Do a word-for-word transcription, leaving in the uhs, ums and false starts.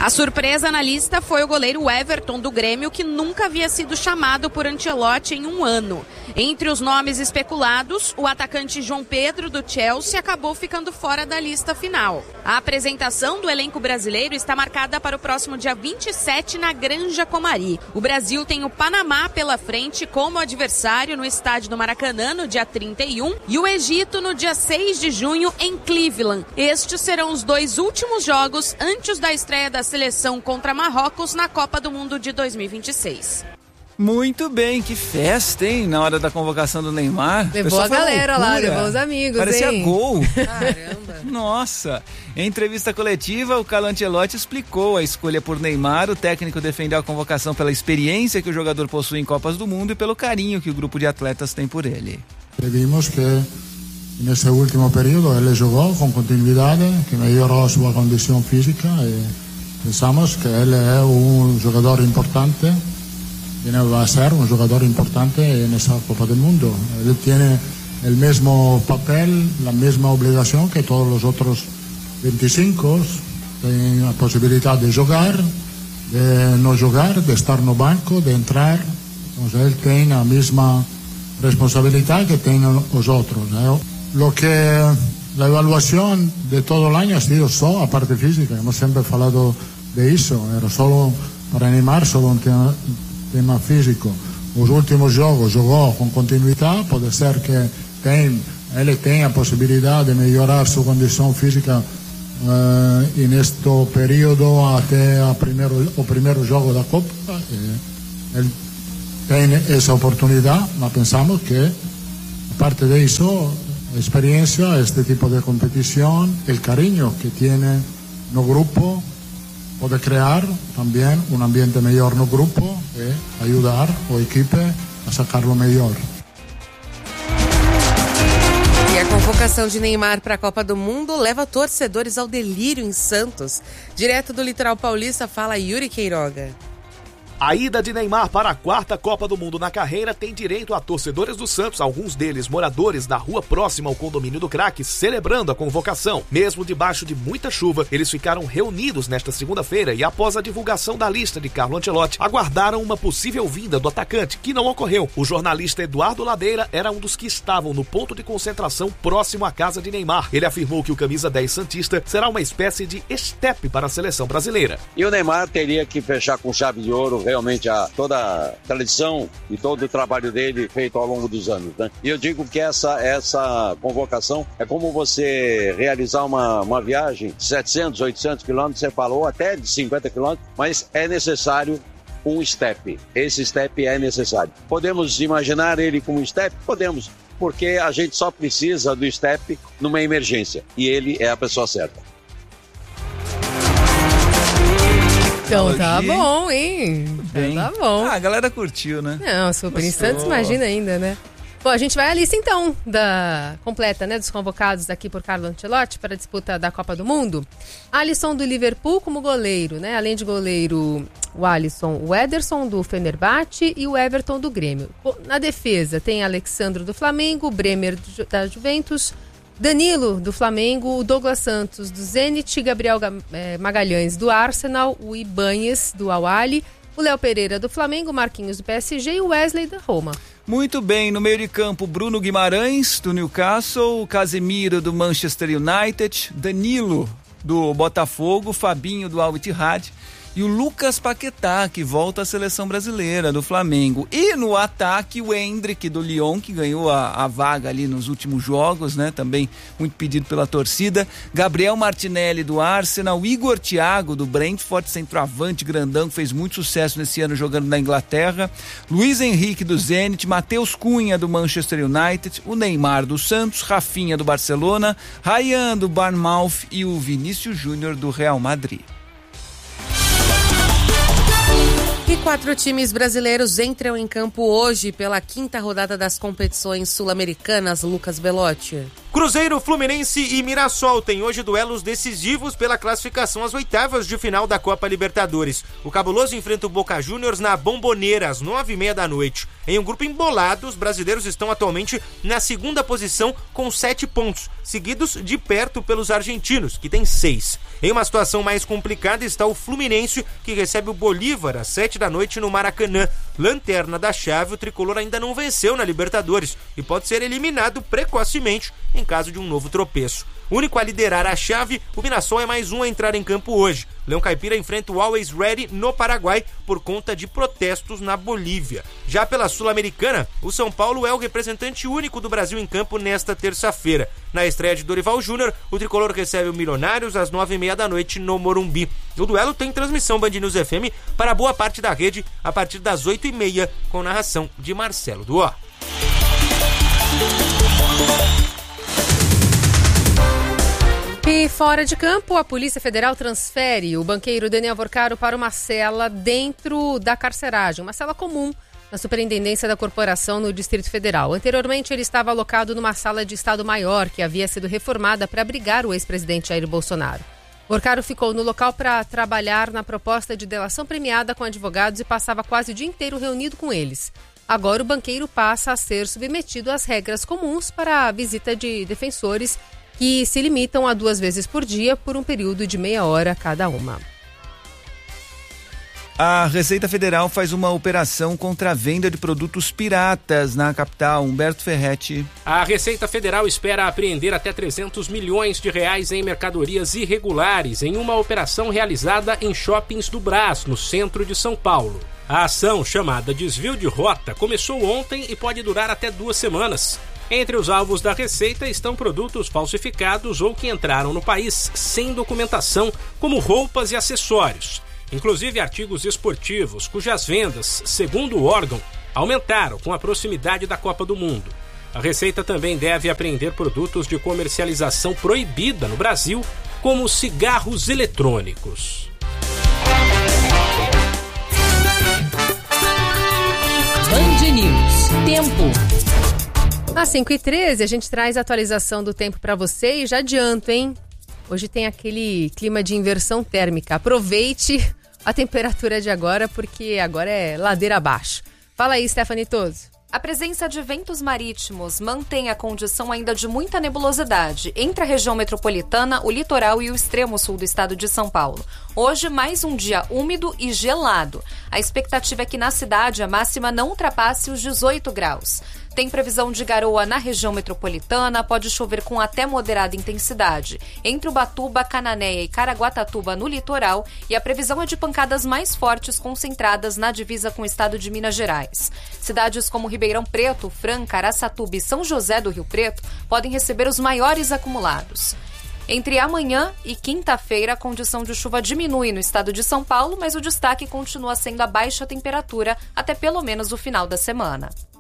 A surpresa na lista foi o goleiro Everton do Grêmio, que nunca havia sido chamado por Ancelotti em um ano. Entre os nomes especulados, o atacante João Pedro do Chelsea acabou ficando fora da lista final. A apresentação do elenco brasileiro está marcada para o próximo dia vinte e sete na Granja Comari. O Brasil tem o Panamá pela frente como adversário no estádio do Maracanã no dia trinta e um e o Egito no dia seis de junho em Cleveland. Estes serão os dois últimos jogos antes da estreia da seleção contra Marrocos na Copa do Mundo de dois mil e vinte e seis. Muito bem, que festa, hein? Na hora da convocação do Neymar. Levou a galera lá, levou os amigos, Parecia hein? gol. Caramba. Nossa. Em entrevista coletiva, o Carlo Ancelotti explicou a escolha por Neymar. O técnico defendeu a convocação pela experiência que o jogador possui em Copas do Mundo e pelo carinho que o grupo de atletas tem por ele. Vimos que nesse último período ele jogou com continuidade, que melhorou sua condição física e pensamos que ele é um jogador importante. Va a ser un jugador importante en esa Copa del Mundo. Él tiene el mismo papel, la misma obligación que todos los otros veinticinco. Tiene la posibilidad de jugar, de no jugar, de estar en el banco, de entrar. Entonces él tiene la misma responsabilidad que tienen los otros. ¿eh? Lo que la evaluación de todo el año ha sido solo la parte física. Hemos siempre hablado de eso. Era solo para animar, solo un tema, tema físico. Los últimos juegos jugó con continuidad, puede ser que ten, él tenga posibilidad de mejorar su condición física uh, en este periodo hasta el primer, el primer juego de la Copa. Eh, él tiene esa oportunidad, pero pensamos que aparte de eso, la experiencia, este tipo de competición, el cariño que tiene el grupo, puede crear también un ambiente mejor no grupo y ayudar al equipo a sacarlo mejor. E a convocação de Neymar para a Copa do Mundo leva torcedores ao delírio em Santos. Direto do litoral paulista, fala Yuri Queiroga. A ida de Neymar para a quarta Copa do Mundo na carreira tem direito a torcedores do Santos, alguns deles moradores da rua próxima ao condomínio do Craque, celebrando a convocação. Mesmo debaixo de muita chuva, eles ficaram reunidos nesta segunda-feira e, após a divulgação da lista de Carlo Ancelotti, aguardaram uma possível vinda do atacante, que não ocorreu. O jornalista Eduardo Ladeira era um dos que estavam no ponto de concentração próximo à casa de Neymar. Ele afirmou que o camisa dez santista será uma espécie de estepe para a seleção brasileira. E o Neymar teria que fechar com chave de ouro realmente a, toda a tradição e todo o trabalho dele feito ao longo dos anos, né? E eu digo que essa, essa convocação é como você realizar uma, uma viagem de setecentos, oitocentos quilômetros, você falou até de cinquenta quilômetros, mas é necessário um step. Esse step é necessário. Podemos imaginar ele como um step? Podemos, porque a gente só precisa do step numa emergência e ele é a pessoa certa. Então tá bom, hein? Bem. Tá bom. Ah, a galera curtiu, né? Não, super em Santos, imagina ainda, né? Bom, a gente vai à lista então, da completa, né, dos convocados aqui por Carlo Ancelotti para a disputa da Copa do Mundo. Alisson do Liverpool como goleiro, né? Além de goleiro, o Alisson, o Ederson do Fenerbahçe e o Everton do Grêmio. Na defesa tem Alexandro do Flamengo, Bremer da Juventus, Danilo do Flamengo, o Douglas Santos do Zenit, Gabriel Magalhães do Arsenal, o Ibanez do Al-Ahly, o Léo Pereira do Flamengo, Marquinhos do P S G e o Wesley da Roma. Muito bem, no meio de campo, Bruno Guimarães do Newcastle, Casemiro do Manchester United, Danilo do Botafogo, Fabinho do Al-Ittihad e o Lucas Paquetá, que volta à seleção brasileira do Flamengo. E no ataque, o Endrick do Lyon, que ganhou a, a vaga ali nos últimos jogos, né? Também muito pedido pela torcida. Gabriel Martinelli do Arsenal, Igor Thiago do Brentford, centroavante grandão, que fez muito sucesso nesse ano jogando na Inglaterra. Luiz Henrique do Zenit, Matheus Cunha do Manchester United, o Neymar do Santos, Rafinha do Barcelona, Ryan do Bournemouth e o Vinícius Júnior do Real Madrid. E quatro times brasileiros entram em campo hoje pela quinta rodada das competições sul-americanas, Lucas Belotti. Cruzeiro, Fluminense e Mirassol têm hoje duelos decisivos pela classificação às oitavas de final da Copa Libertadores. O Cabuloso enfrenta o Boca Juniors na Bombonera, às nove e meia da noite. Em um grupo embolado, os brasileiros estão atualmente na segunda posição com sete pontos, seguidos de perto pelos argentinos, que têm seis. Em uma situação mais complicada está o Fluminense, que recebe o Bolívar às sete da noite no Maracanã. Lanterna da chave, o tricolor ainda não venceu na Libertadores e pode ser eliminado precocemente em caso de um novo tropeço. Único a liderar a chave, o Mirassol é mais um a entrar em campo hoje. Leão Caipira enfrenta o Always Ready no Paraguai por conta de protestos na Bolívia. Já pela Sul-Americana, o São Paulo é o representante único do Brasil em campo nesta terça-feira. Na estreia de Dorival Júnior, o tricolor recebe o Milionários às nove e meia da noite no Morumbi. O duelo tem transmissão Band News F M para boa parte da rede a partir das oito e meia, com narração de Marcelo Duó. E fora de campo, a Polícia Federal transfere o banqueiro Daniel Vorcaro para uma cela dentro da carceragem, uma cela comum na Superintendência da Corporação no Distrito Federal. Anteriormente, ele estava alocado numa sala de Estado Maior que havia sido reformada para abrigar o ex-presidente Jair Bolsonaro. Vorcaro ficou no local para trabalhar na proposta de delação premiada com advogados e passava quase o dia inteiro reunido com eles. Agora, o banqueiro passa a ser submetido às regras comuns para a visita de defensores, que se limitam a duas vezes por dia por um período de meia hora cada uma. A Receita Federal faz uma operação contra a venda de produtos piratas na capital. Humberto Ferretti. A Receita Federal espera apreender até trezentos milhões de reais em mercadorias irregulares em uma operação realizada em shoppings do Brás, no centro de São Paulo. A ação, chamada Desvio de Rota, começou ontem e pode durar até duas semanas. Entre os alvos da Receita estão produtos falsificados ou que entraram no país sem documentação, como roupas e acessórios. Inclusive artigos esportivos, cujas vendas, segundo o órgão, aumentaram com a proximidade da Copa do Mundo. A Receita também deve apreender produtos de comercialização proibida no Brasil, como cigarros eletrônicos. Band News. Tempo. Às cinco e treze, a gente traz a atualização do tempo para você e já adianto, hein? Hoje tem aquele clima de inversão térmica. Aproveite a temperatura de agora, porque agora é ladeira abaixo. Fala aí, Stephanie Toso. A presença de ventos marítimos mantém a condição ainda de muita nebulosidade entre a região metropolitana, o litoral e o extremo sul do estado de São Paulo. Hoje, mais um dia úmido e gelado. A expectativa é que na cidade a máxima não ultrapasse os dezoito graus. Tem previsão de garoa na região metropolitana, pode chover com até moderada intensidade entre Ubatuba, Cananéia e Caraguatatuba no litoral, e a previsão é de pancadas mais fortes concentradas na divisa com o estado de Minas Gerais. Cidades como Ribeirão Preto, Franca, Araçatuba e São José do Rio Preto podem receber os maiores acumulados. Entre amanhã e quinta-feira, a condição de chuva diminui no estado de São Paulo, mas o destaque continua sendo a baixa temperatura até pelo menos o final da semana.